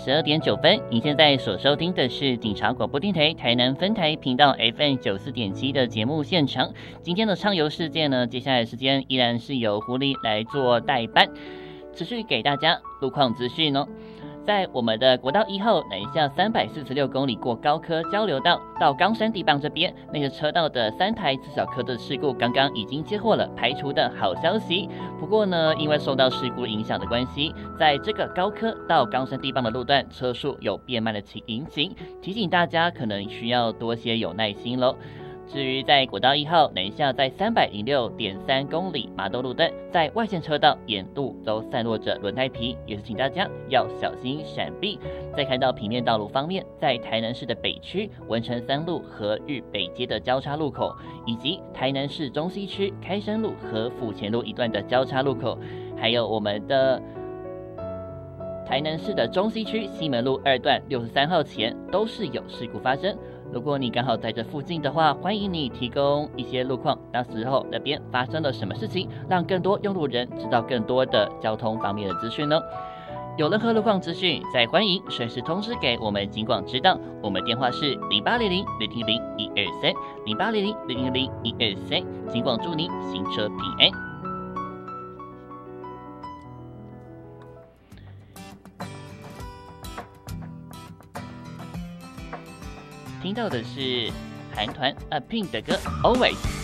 22点9分，您现在所收听的是警察广播电台台南分台频道 FM94.7的节目现场。今天的畅游世界呢，接下来的时间依然是由狐狸来做代班，持续给大家路况资讯哦。在我们的国道1号南下346公里过高科交流道到冈山地磅这边，那个车道的3台自小科的事故刚刚已经接获了排除的好消息。不过呢，因为受到事故影响的关系，在这个高科到冈山地磅的路段车速有变慢的情形，提醒大家可能需要多些有耐心咯。至于在国道1号南下在306.3公里麻豆路段，在外线车道沿路都散落着轮胎皮，也是请大家要小心闪避。再看到平面道路方面，在台南市的北区文成3路和玉北街的交叉路口，以及台南市中西区开山路和府前路一段的交叉路口，还有我们的台南市的中西区西门路2段63号前都是有事故发生。如果你刚好在这附近的话，欢迎你提供一些路况，到时候那边发生了什么事情，让更多用路人知道更多的交通方面的资讯呢。有任何路况资讯，再欢迎随时通知给我们警广知道。我们电话是0800-000-123，0800-000-123，警广祝您行车平安。听到的是韩团 A Pink 的歌 Always。